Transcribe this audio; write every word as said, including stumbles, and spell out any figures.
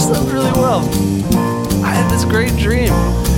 slept really well. I had this great dream.